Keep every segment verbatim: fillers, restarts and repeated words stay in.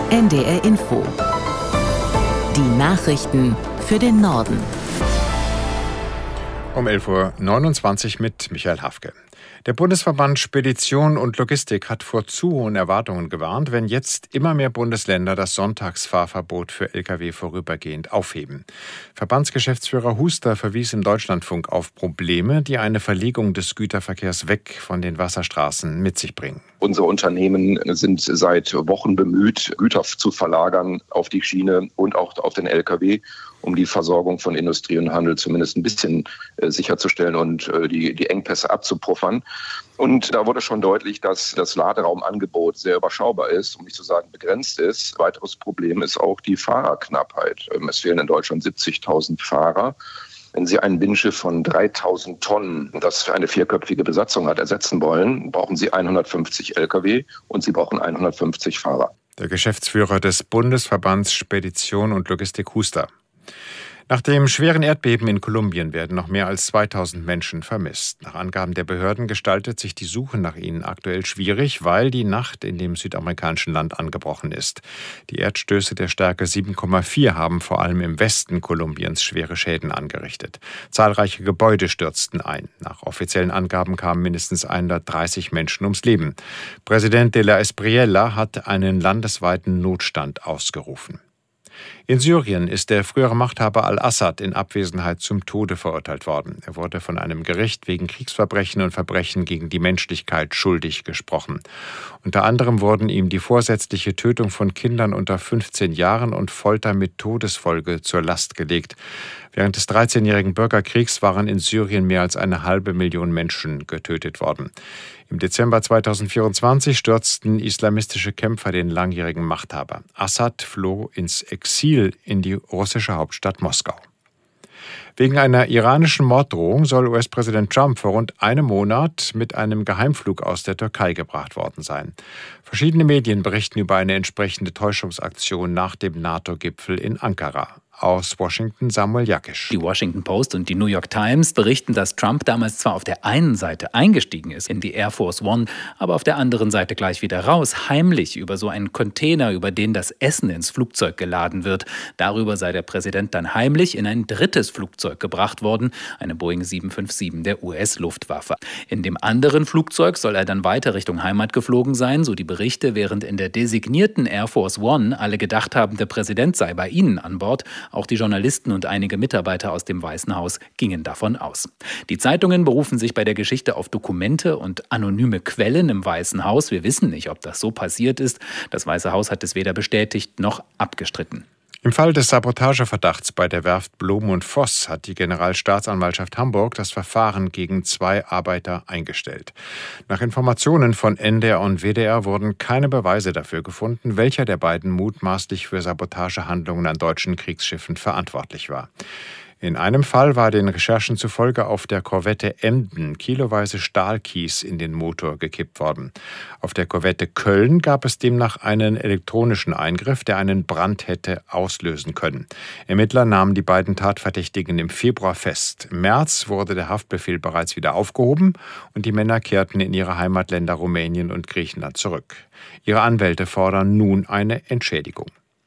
N D R Info. Die Nachrichten für den Norden. Um elf Uhr neunundzwanzig mit Michael Hafke. Der Bundesverband Spedition und Logistik hat vor zu hohen Erwartungen gewarnt, wenn jetzt immer mehr Bundesländer das Sonntagsfahrverbot für L K W vorübergehend aufheben. Verbandsgeschäftsführer Huster verwies im Deutschlandfunk auf Probleme, die eine Verlegung des Güterverkehrs weg von den Wasserstraßen mit sich bringen. Unsere Unternehmen sind seit Wochen bemüht, Güter zu verlagern auf die Schiene und auch auf den L K W, um die Versorgung von Industrie und Handel zumindest ein bisschen äh, sicherzustellen und äh, die, die Engpässe abzupuffern. Und da wurde schon deutlich, dass das Laderaumangebot sehr überschaubar ist, um nicht zu sagen begrenzt ist. Ein weiteres Problem ist auch die Fahrerknappheit. Es fehlen in Deutschland siebzigtausend Fahrer. Wenn Sie ein Binnenschiff von dreitausend Tonnen, das für eine vierköpfige Besatzung hat, ersetzen wollen, brauchen Sie hundertfünfzig L K W und Sie brauchen hundertfünfzig Fahrer. Der Geschäftsführer des Bundesverbands Spedition und Logistik Huster. Nach dem schweren Erdbeben in Kolumbien werden noch mehr als zweitausend Menschen vermisst. Nach Angaben der Behörden gestaltet sich die Suche nach ihnen aktuell schwierig, weil die Nacht in dem südamerikanischen Land angebrochen ist. Die Erdstöße der Stärke sieben Komma vier haben vor allem im Westen Kolumbiens schwere Schäden angerichtet. Zahlreiche Gebäude stürzten ein. Nach offiziellen Angaben kamen mindestens hundertdreißig Menschen ums Leben. Präsident de la Espriella hat einen landesweiten Notstand ausgerufen. In Syrien ist der frühere Machthaber al-Assad in Abwesenheit zum Tode verurteilt worden. Er wurde von einem Gericht wegen Kriegsverbrechen und Verbrechen gegen die Menschlichkeit schuldig gesprochen. Unter anderem wurden ihm die vorsätzliche Tötung von Kindern unter fünfzehn Jahren und Folter mit Todesfolge zur Last gelegt. Während des dreizehnjährigen Bürgerkriegs waren in Syrien mehr als eine halbe Million Menschen getötet worden. Im Dezember zweitausendvierundzwanzig stürzten islamistische Kämpfer den langjährigen Machthaber. Assad floh ins Exil in die russische Hauptstadt Moskau. Wegen einer iranischen Morddrohung soll U S-Präsident Trump vor rund einem Monat mit einem Geheimflug aus der Türkei gebracht worden sein. Verschiedene Medien berichten über eine entsprechende Täuschungsaktion nach dem NATO-Gipfel in Ankara. Aus Washington Samuel Jakisch. Die Washington Post und die New York Times berichten, dass Trump damals zwar auf der einen Seite eingestiegen ist in die Air Force One, aber auf der anderen Seite gleich wieder raus, heimlich über so einen Container, über den das Essen ins Flugzeug geladen wird. Darüber sei der Präsident dann heimlich in ein drittes Flugzeug gebracht worden, eine Boeing sieben fünf sieben der U S-Luftwaffe. In dem anderen Flugzeug soll er dann weiter Richtung Heimat geflogen sein, so die Berichte, während in der designierten Air Force One alle gedacht haben, der Präsident sei bei ihnen an Bord. Auch die Journalisten und einige Mitarbeiter aus dem Weißen Haus gingen davon aus. Die Zeitungen berufen sich bei der Geschichte auf Dokumente und anonyme Quellen im Weißen Haus. Wir wissen nicht, ob das so passiert ist. Das Weiße Haus hat es weder bestätigt noch abgestritten. Im Fall des Sabotageverdachts bei der Werft Blohm und Voss hat die Generalstaatsanwaltschaft Hamburg das Verfahren gegen zwei Arbeiter eingestellt. Nach Informationen von N D R und W D R wurden keine Beweise dafür gefunden, welcher der beiden mutmaßlich für Sabotagehandlungen an deutschen Kriegsschiffen verantwortlich war. In einem Fall war den Recherchen zufolge auf der Korvette Emden kiloweise Stahlkies in den Motor gekippt worden. Auf der Korvette Köln gab es demnach einen elektronischen Eingriff, der einen Brand hätte auslösen können. Ermittler nahmen die beiden Tatverdächtigen im Februar fest. Im März wurde der Haftbefehl bereits wieder aufgehoben und die Männer kehrten in ihre Heimatländer Rumänien und Griechenland zurück. Ihre Anwälte fordern nun eine Entschädigung.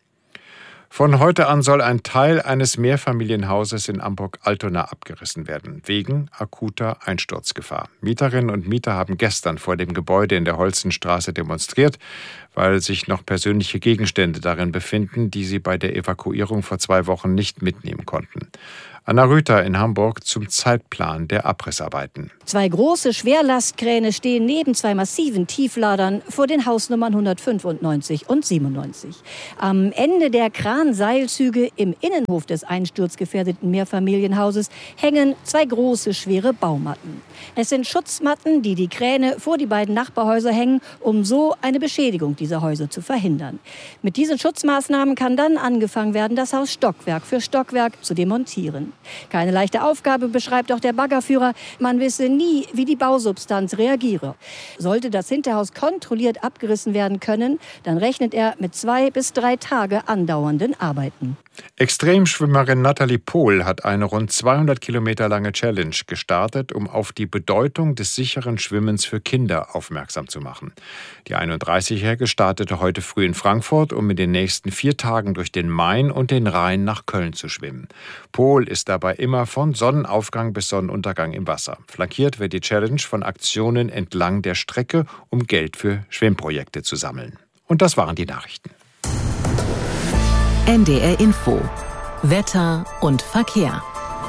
Von heute an soll ein Teil eines Mehrfamilienhauses in Hamburg-Altona abgerissen werden, wegen akuter Einsturzgefahr. Mieterinnen und Mieter haben gestern vor dem Gebäude in der Holzenstraße demonstriert, weil sich noch persönliche Gegenstände darin befinden, die sie bei der Evakuierung vor zwei Wochen nicht mitnehmen konnten. Anna Rüther in Hamburg zum Zeitplan der Abrissarbeiten. Zwei große Schwerlastkräne stehen neben zwei massiven Tiefladern vor den Hausnummern hundertfünfundneunzig und siebenundneunzig. Am Ende der Kranseilzüge im Innenhof des einsturzgefährdeten Mehrfamilienhauses hängen zwei große, schwere Baumatten. Es sind Schutzmatten, die die Kräne vor die beiden Nachbarhäuser hängen, um so eine Beschädigung dieser Häuser zu verhindern. Mit diesen Schutzmaßnahmen kann dann angefangen werden, das Haus Stockwerk für Stockwerk zu demontieren. Keine leichte Aufgabe, beschreibt auch der Baggerführer. Man wisse nie, wie die Bausubstanz reagiere. Sollte das Hinterhaus kontrolliert abgerissen werden können, dann rechnet er mit zwei bis drei Tage andauernden Arbeiten. Extremschwimmerin Natalie Pohl hat eine rund zweihundert Kilometer lange Challenge gestartet, um auf die Bedeutung des sicheren Schwimmens für Kinder aufmerksam zu machen. Die einunddreißigjährige startete heute früh in Frankfurt, um in den nächsten vier Tagen durch den Main und den Rhein nach Köln zu schwimmen. Pohl ist dabei immer von Sonnenaufgang bis Sonnenuntergang im Wasser. Flankiert wird die Challenge von Aktionen entlang der Strecke, um Geld für Schwimmprojekte zu sammeln. Und das waren die Nachrichten. N D R Info. Wetter und Verkehr.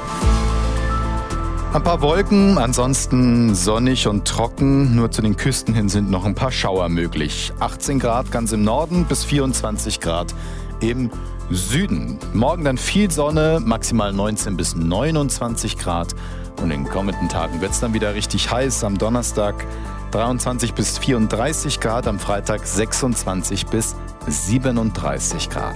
Ein paar Wolken, ansonsten sonnig und trocken. Nur zu den Küsten hin sind noch ein paar Schauer möglich. achtzehn Grad ganz im Norden bis vierundzwanzig Grad im Süden. Morgen dann viel Sonne, maximal neunzehn bis neunundzwanzig Grad. Und in den kommenden Tagen wird es dann wieder richtig heiß. Am Donnerstag dreiundzwanzig bis vierunddreißig Grad, am Freitag sechsundzwanzig bis siebenunddreißig Grad.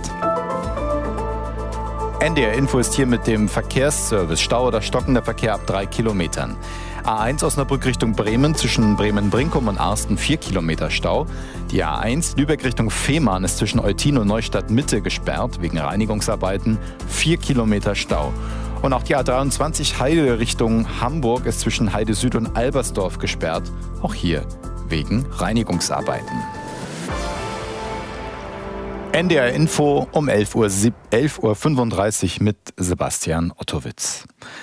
N D R Info ist hier mit dem Verkehrsservice. Stau oder stockender Verkehr ab drei Kilometern. A eins Osnabrück Richtung Bremen, zwischen Bremen-Brinkum und Arsten vier Kilometer Stau. Die A eins Lübeck Richtung Fehmarn ist zwischen Eutin und Neustadt Mitte gesperrt, wegen Reinigungsarbeiten vier Kilometer Stau. Und auch die A dreiundzwanzig Heide Richtung Hamburg ist zwischen Heide Süd und Albersdorf gesperrt, auch hier wegen Reinigungsarbeiten. N D R Info um elf Uhr fünfunddreißig mit Sebastian Ottowitz.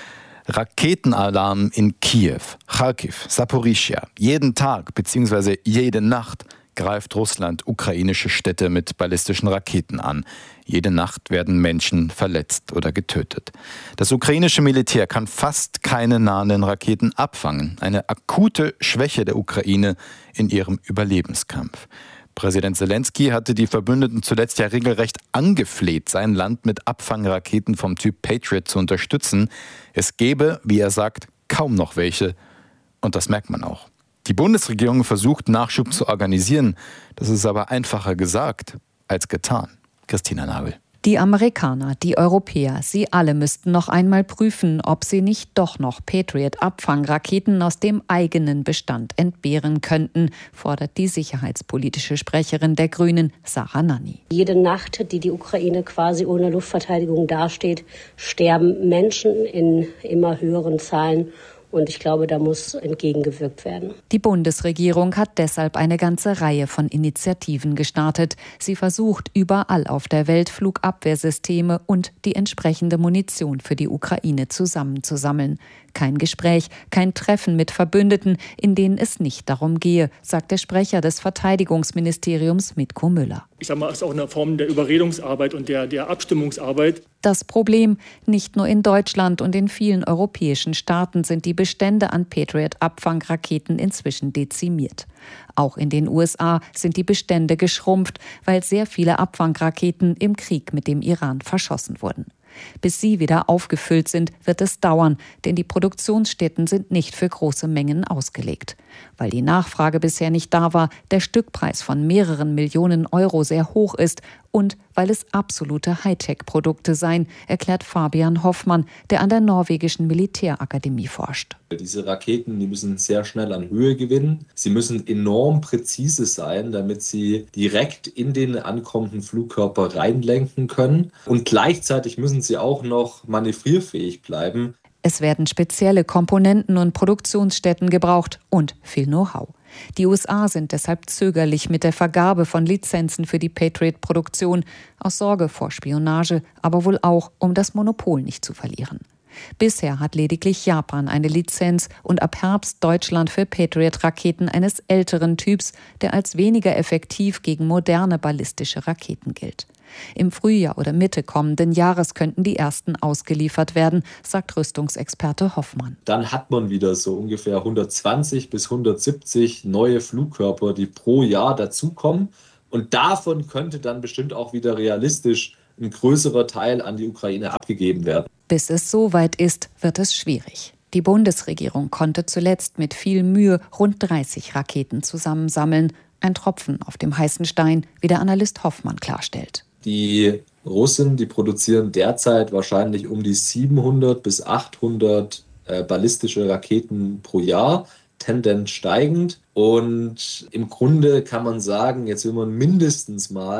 Raketenalarm in Kiew, Charkiw, Saporischschja. Jeden Tag bzw. jede Nacht greift Russland ukrainische Städte mit ballistischen Raketen an. Jede Nacht werden Menschen verletzt oder getötet. Das ukrainische Militär kann fast keine nahenden Raketen abfangen. Eine akute Schwäche der Ukraine in ihrem Überlebenskampf. Präsident Zelensky hatte die Verbündeten zuletzt ja regelrecht angefleht, sein Land mit Abfangraketen vom Typ Patriot zu unterstützen. Es gäbe, wie er sagt, kaum noch welche. Und das merkt man auch. Die Bundesregierung versucht, Nachschub zu organisieren. Das ist aber einfacher gesagt als getan. Christina Nagel. Die Amerikaner, die Europäer, sie alle müssten noch einmal prüfen, ob sie nicht doch noch Patriot-Abfangraketen aus dem eigenen Bestand entbehren könnten, fordert die sicherheitspolitische Sprecherin der Grünen, Sarah Nanni. Jede Nacht, die die Ukraine quasi ohne Luftverteidigung dasteht, sterben Menschen in immer höheren Zahlen. Und ich glaube, da muss entgegengewirkt werden. Die Bundesregierung hat deshalb eine ganze Reihe von Initiativen gestartet. Sie versucht, überall auf der Welt Flugabwehrsysteme und die entsprechende Munition für die Ukraine zusammenzusammeln. Kein Gespräch, kein Treffen mit Verbündeten, in denen es nicht darum gehe, sagt der Sprecher des Verteidigungsministeriums Mitko Müller. Ich sage mal, es ist auch eine Form der Überredungsarbeit und der, der Abstimmungsarbeit. Das Problem, nicht nur in Deutschland und in vielen europäischen Staaten sind die Bestände an Patriot-Abfangraketen inzwischen dezimiert. Auch in den U S A sind die Bestände geschrumpft, weil sehr viele Abfangraketen im Krieg mit dem Iran verschossen wurden. Bis sie wieder aufgefüllt sind, wird es dauern, denn die Produktionsstätten sind nicht für große Mengen ausgelegt. Weil die Nachfrage bisher nicht da war, der Stückpreis von mehreren Millionen Euro sehr hoch ist und weil es absolute Hightech-Produkte seien, erklärt Fabian Hoffmann, der an der norwegischen Militärakademie forscht. Diese Raketen, die müssen sehr schnell an Höhe gewinnen. Sie müssen enorm präzise sein, damit sie direkt in den ankommenden Flugkörper reinlenken können. Und gleichzeitig müssen sie auch noch manövrierfähig bleiben. Es werden spezielle Komponenten und Produktionsstätten gebraucht und viel Know-how. Die U S A sind deshalb zögerlich mit der Vergabe von Lizenzen für die Patriot-Produktion, aus Sorge vor Spionage, aber wohl auch, um das Monopol nicht zu verlieren. Bisher hat lediglich Japan eine Lizenz und ab Herbst Deutschland für Patriot-Raketen eines älteren Typs, der als weniger effektiv gegen moderne ballistische Raketen gilt. Im Frühjahr oder Mitte kommenden Jahres könnten die ersten ausgeliefert werden, sagt Rüstungsexperte Hoffmann. Dann hat man wieder so ungefähr hundertzwanzig bis hundertsiebzig neue Flugkörper, die pro Jahr dazukommen. Und davon könnte dann bestimmt auch wieder realistisch ein größerer Teil an die Ukraine abgegeben werden. Bis es soweit ist, wird es schwierig. Die Bundesregierung konnte zuletzt mit viel Mühe rund dreißig Raketen zusammensammeln. Ein Tropfen auf dem heißen Stein, wie der Analyst Hoffmann klarstellt. Die Russen, die produzieren derzeit wahrscheinlich um die siebenhundert bis achthundert äh, ballistische Raketen pro Jahr, Tendenz steigend. Und im Grunde kann man sagen, jetzt will man mindestens mal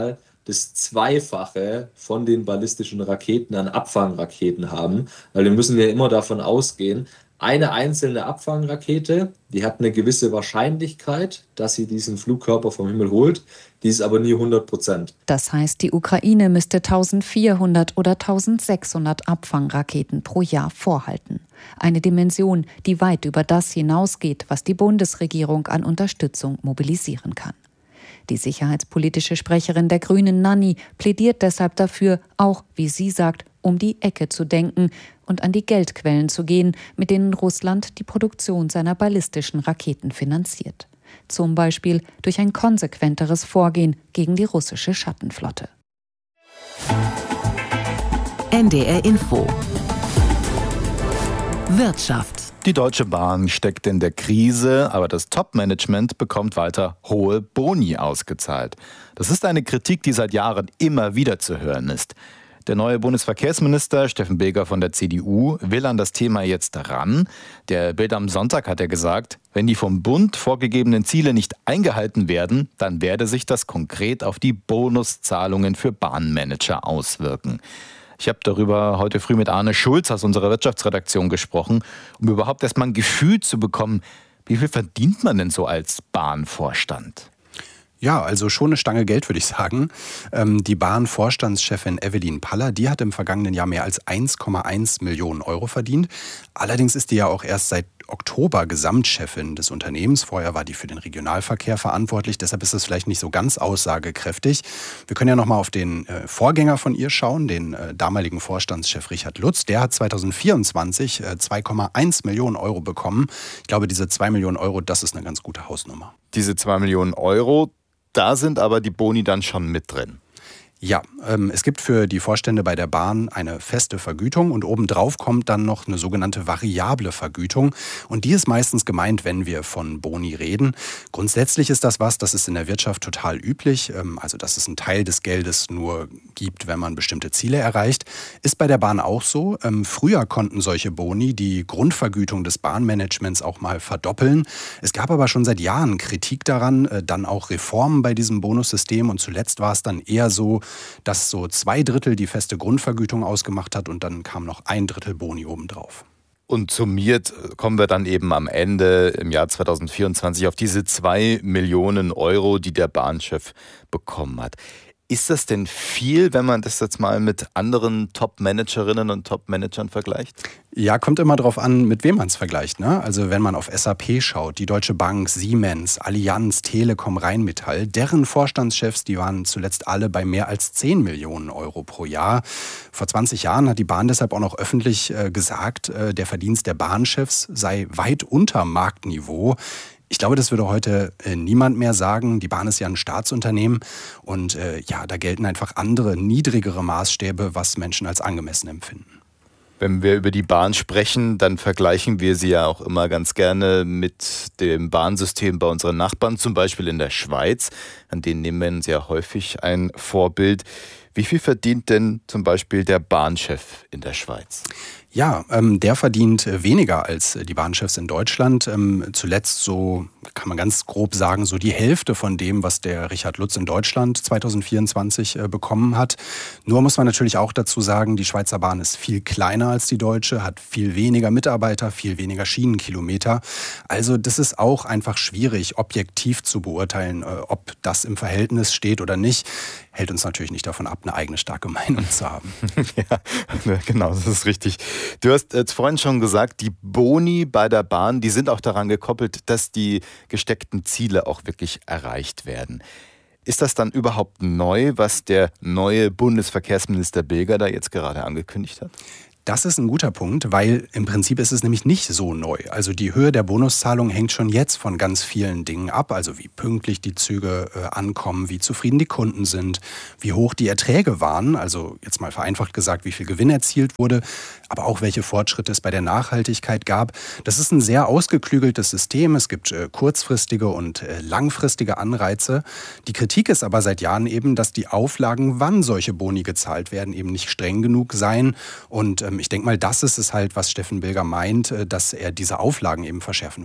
das Zweifache von den ballistischen Raketen an Abfangraketen haben. Weil wir müssen ja immer davon ausgehen, eine einzelne Abfangrakete, die hat eine gewisse Wahrscheinlichkeit, dass sie diesen Flugkörper vom Himmel holt. Die ist aber nie hundert Prozent. Das heißt, die Ukraine müsste eintausendvierhundert oder eintausendsechshundert Abfangraketen pro Jahr vorhalten. Eine Dimension, die weit über das hinausgeht, was die Bundesregierung an Unterstützung mobilisieren kann. Die sicherheitspolitische Sprecherin der Grünen, Nanni, plädiert deshalb dafür, auch, wie sie sagt, um die Ecke zu denken und an die Geldquellen zu gehen, mit denen Russland die Produktion seiner ballistischen Raketen finanziert. Zum Beispiel durch ein konsequenteres Vorgehen gegen die russische Schattenflotte. N D R Info Wirtschaft. Die Deutsche Bahn steckt in der Krise, aber das Top-Management bekommt weiter hohe Boni ausgezahlt. Das ist eine Kritik, die seit Jahren immer wieder zu hören ist. Der neue Bundesverkehrsminister Steffen Bilger von der C D U will an das Thema jetzt ran. Der Bild am Sonntag hat er gesagt, wenn die vom Bund vorgegebenen Ziele nicht eingehalten werden, dann werde sich das konkret auf die Bonuszahlungen für Bahnmanager auswirken. Ich habe darüber heute früh mit Arne Schulz aus unserer Wirtschaftsredaktion gesprochen, um überhaupt erst mal ein Gefühl zu bekommen, wie viel verdient man denn so als Bahnvorstand? Ja, also schon eine Stange Geld, würde ich sagen. Ähm, die Bahn-Vorstandschefin Evelyn Paller, die hat im vergangenen Jahr mehr als eins Komma eins Millionen Euro verdient. Allerdings ist die ja auch erst seit Oktober Gesamtchefin des Unternehmens. Vorher war die für den Regionalverkehr verantwortlich. Deshalb ist es vielleicht nicht so ganz aussagekräftig. Wir können ja noch mal auf den äh, Vorgänger von ihr schauen, den äh, damaligen Vorstandschef Richard Lutz. Der hat zweitausendvierundzwanzig äh, zwei Komma eins Millionen Euro bekommen. Ich glaube, diese zwei Millionen Euro, das ist eine ganz gute Hausnummer. Diese zwei Millionen Euro, da sind aber die Boni dann schon mit drin. Ja, ähm, es gibt für die Vorstände bei der Bahn eine feste Vergütung und obendrauf kommt dann noch eine sogenannte variable Vergütung. Und die ist meistens gemeint, wenn wir von Boni reden. Grundsätzlich ist das was, das ist in der Wirtschaft total üblich. Ähm, also, dass es einen Teil des Geldes nur gibt, wenn man bestimmte Ziele erreicht. Ist bei der Bahn auch so. Ähm, früher konnten solche Boni die Grundvergütung des Bahnmanagements auch mal verdoppeln. Es gab aber schon seit Jahren Kritik daran, äh, dann auch Reformen bei diesem Bonussystem. Und zuletzt war es dann eher so, dass so zwei Drittel die feste Grundvergütung ausgemacht hat und dann kam noch ein Drittel Boni obendrauf. Und summiert kommen wir dann eben am Ende im Jahr zweitausendvierundzwanzig auf diese zwei Millionen Euro, die der Bahnchef bekommen hat. Ist das denn viel, wenn man das jetzt mal mit anderen Top-Managerinnen und Top-Managern vergleicht? Ja, kommt immer drauf an, mit wem man es vergleicht, ne? Also wenn man auf S A P schaut, die Deutsche Bank, Siemens, Allianz, Telekom, Rheinmetall, deren Vorstandschefs, die waren zuletzt alle bei mehr als zehn Millionen Euro pro Jahr. Vor zwanzig Jahren hat die Bahn deshalb auch noch öffentlich äh, gesagt, äh, der Verdienst der Bahnchefs sei weit unter Marktniveau. Ich glaube, das würde heute äh, niemand mehr sagen. Die Bahn ist ja ein Staatsunternehmen und äh, ja, da gelten einfach andere, niedrigere Maßstäbe, was Menschen als angemessen empfinden. Wenn wir über die Bahn sprechen, dann vergleichen wir sie ja auch immer ganz gerne mit dem Bahnsystem bei unseren Nachbarn, zum Beispiel in der Schweiz. An denen nehmen wir uns ja häufig ein Vorbild. Wie viel verdient denn zum Beispiel der Bahnchef in der Schweiz? Ja, ähm, der verdient weniger als die Bahnchefs in Deutschland. Ähm, zuletzt so, kann man ganz grob sagen, so die Hälfte von dem, was der Richard Lutz in Deutschland zweitausendvierundzwanzig äh, bekommen hat. Nur muss man natürlich auch dazu sagen, die Schweizer Bahn ist viel kleiner als die deutsche, hat viel weniger Mitarbeiter, viel weniger Schienenkilometer. Also das ist auch einfach schwierig, objektiv zu beurteilen, äh, ob das im Verhältnis steht oder nicht. Hält uns natürlich nicht davon ab, eine eigene starke Meinung zu haben. Ja, genau, das ist richtig. Du hast jetzt vorhin schon gesagt, die Boni bei der Bahn, die sind auch daran gekoppelt, dass die gesteckten Ziele auch wirklich erreicht werden. Ist das dann überhaupt neu, was der neue Bundesverkehrsminister Bilger da jetzt gerade angekündigt hat? Das ist ein guter Punkt, weil im Prinzip ist es nämlich nicht so neu. Also die Höhe der Bonuszahlung hängt schon jetzt von ganz vielen Dingen ab. Also wie pünktlich die Züge äh, ankommen, wie zufrieden die Kunden sind, wie hoch die Erträge waren. Also jetzt mal vereinfacht gesagt, wie viel Gewinn erzielt wurde, aber auch welche Fortschritte es bei der Nachhaltigkeit gab. Das ist ein sehr ausgeklügeltes System. Es gibt äh, kurzfristige und äh, langfristige Anreize. Die Kritik ist aber seit Jahren eben, dass die Auflagen, wann solche Boni gezahlt werden, eben nicht streng genug seien. Und äh, ich denke mal, das ist es halt, was Steffen Bilger meint, dass er diese Auflagen eben verschärfen will.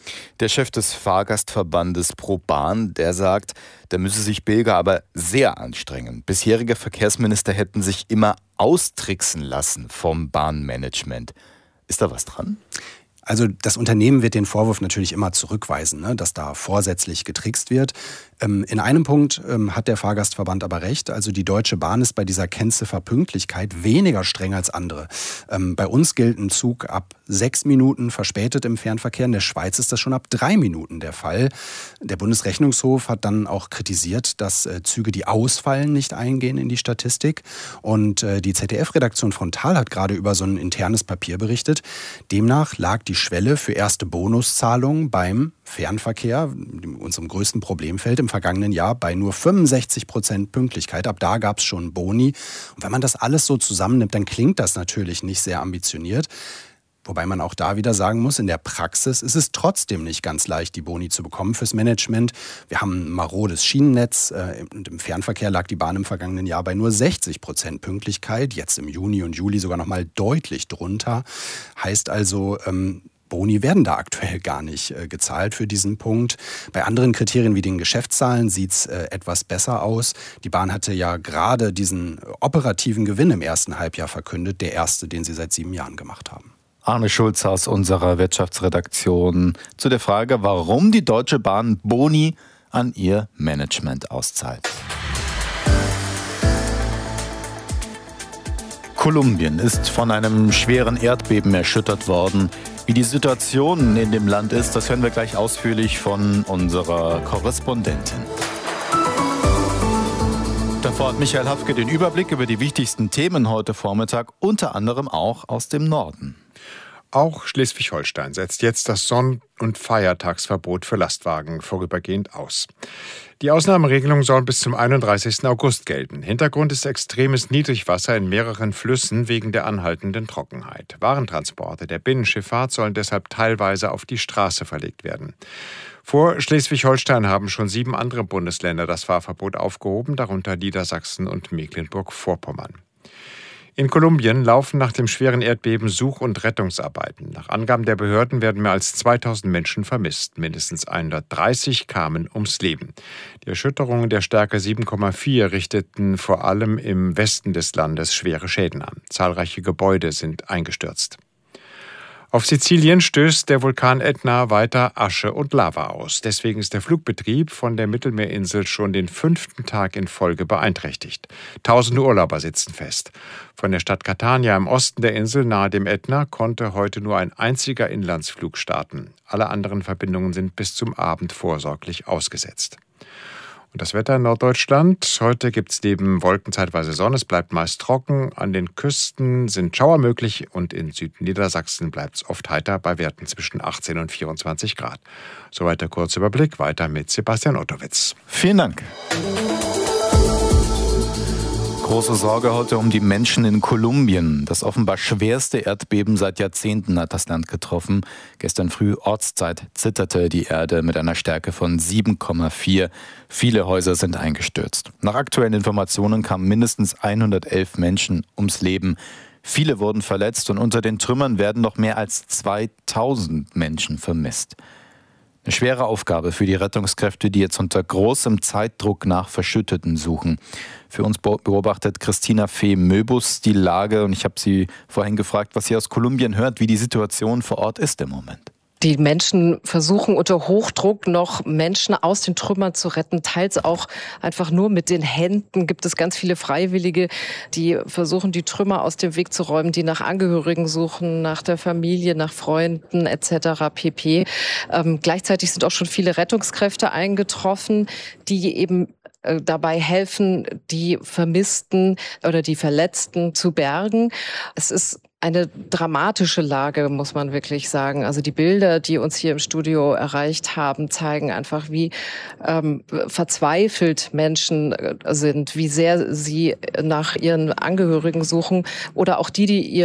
Der Chef des Fahrgastverbandes ProBahn, der sagt, da müsse sich Bilger aber sehr anstrengen. Bisherige Verkehrsminister hätten sich immer austricksen lassen vom Bahnmanagement. Ist da was dran? Also das Unternehmen wird den Vorwurf natürlich immer zurückweisen, ne, dass da vorsätzlich getrickst wird. Ähm, in einem Punkt ähm, hat der Fahrgastverband aber recht. Also die Deutsche Bahn ist bei dieser Kennziffer Pünktlichkeit weniger streng als andere. Ähm, bei uns gilt ein Zug ab sechs Minuten verspätet im Fernverkehr. In der Schweiz ist das schon ab drei Minuten der Fall. Der Bundesrechnungshof hat dann auch kritisiert, dass äh, Züge, die ausfallen, nicht eingehen in die Statistik. Und äh, die Z D F-Redaktion Frontal hat gerade über so ein internes Papier berichtet. Demnach lag die Schwelle für erste Bonuszahlungen beim Fernverkehr, unserem größten Problemfeld im vergangenen Jahr, bei nur fünfundsechzig Prozent Pünktlichkeit. Ab da gab es schon Boni. Und wenn man das alles so zusammennimmt, dann klingt das natürlich nicht sehr ambitioniert. Wobei man auch da wieder sagen muss, in der Praxis ist es trotzdem nicht ganz leicht, die Boni zu bekommen fürs Management. Wir haben ein marodes Schienennetz und im Fernverkehr lag die Bahn im vergangenen Jahr bei nur sechzig Prozent Pünktlichkeit, jetzt im Juni und Juli sogar noch mal deutlich drunter. Heißt also, ähm, Boni werden da aktuell gar nicht äh, gezahlt für diesen Punkt. Bei anderen Kriterien wie den Geschäftszahlen sieht es äh, etwas besser aus. Die Bahn hatte ja gerade diesen operativen Gewinn im ersten Halbjahr verkündet, der erste, den sie seit sieben Jahren gemacht haben. Arne Schulz aus unserer Wirtschaftsredaktion zu der Frage, warum die Deutsche Bahn Boni an ihr Management auszahlt. Kolumbien ist von einem schweren Erdbeben erschüttert worden. Wie die Situation in dem Land ist, das hören wir gleich ausführlich von unserer Korrespondentin. Davor hat Michael Hafke den Überblick über die wichtigsten Themen heute Vormittag, unter anderem auch aus dem Norden. Auch Schleswig-Holstein setzt jetzt das Sonn- und Feiertagsverbot für Lastwagen vorübergehend aus. Die Ausnahmeregelung soll bis zum einunddreißigsten August gelten. Hintergrund ist extremes Niedrigwasser in mehreren Flüssen wegen der anhaltenden Trockenheit. Warentransporte der Binnenschifffahrt sollen deshalb teilweise auf die Straße verlegt werden. Vor Schleswig-Holstein haben schon sieben andere Bundesländer das Fahrverbot aufgehoben, darunter Niedersachsen und Mecklenburg-Vorpommern. In Kolumbien laufen nach dem schweren Erdbeben Such- und Rettungsarbeiten. Nach Angaben der Behörden werden mehr als zweitausend Menschen vermisst. Mindestens hundertdreißig kamen ums Leben. Die Erschütterungen der Stärke sieben Komma vier richteten vor allem im Westen des Landes schwere Schäden an. Zahlreiche Gebäude sind eingestürzt. Auf Sizilien stößt der Vulkan Ätna weiter Asche und Lava aus. Deswegen ist der Flugbetrieb von der Mittelmeerinsel schon den fünften Tag in Folge beeinträchtigt. Tausende Urlauber sitzen fest. Von der Stadt Catania im Osten der Insel nahe dem Ätna konnte heute nur ein einziger Inlandsflug starten. Alle anderen Verbindungen sind bis zum Abend vorsorglich ausgesetzt. Und das Wetter in Norddeutschland. Heute gibt es neben Wolken zeitweise Sonne. Es bleibt meist trocken. An den Küsten sind Schauer möglich und in Südniedersachsen bleibt es oft heiter bei Werten zwischen achtzehn und vierundzwanzig Grad. Soweit der Kurzüberblick. Weiter mit Sebastian Ottowitz. Vielen Dank. Große Sorge heute um die Menschen in Kolumbien. Das offenbar schwerste Erdbeben seit Jahrzehnten hat das Land getroffen. Gestern früh Ortszeit zitterte die Erde mit einer Stärke von sieben Komma vier. Viele Häuser sind eingestürzt. Nach aktuellen Informationen kamen mindestens hundertelf Menschen ums Leben. Viele wurden verletzt und unter den Trümmern werden noch mehr als zweitausend Menschen vermisst. Eine schwere Aufgabe für die Rettungskräfte, die jetzt unter großem Zeitdruck nach Verschütteten suchen. Für uns beobachtet Christina Fee-Möbus die Lage und ich habe sie vorhin gefragt, was sie aus Kolumbien hört, wie die Situation vor Ort ist im Moment. Die Menschen versuchen unter Hochdruck noch Menschen aus den Trümmern zu retten, teils auch einfach nur mit den Händen. Gibt es ganz viele Freiwillige, die versuchen, die Trümmer aus dem Weg zu räumen, die nach Angehörigen suchen, nach der Familie, nach Freunden et cetera pp. Ähm, gleichzeitig sind auch schon viele Rettungskräfte eingetroffen, die eben dabei helfen, die Vermissten oder die Verletzten zu bergen. Es ist eine dramatische Lage, muss man wirklich sagen. Also die Bilder, die uns hier im Studio erreicht haben, zeigen einfach, wie ähm, verzweifelt Menschen sind, wie sehr sie nach ihren Angehörigen suchen oder auch die, die ihr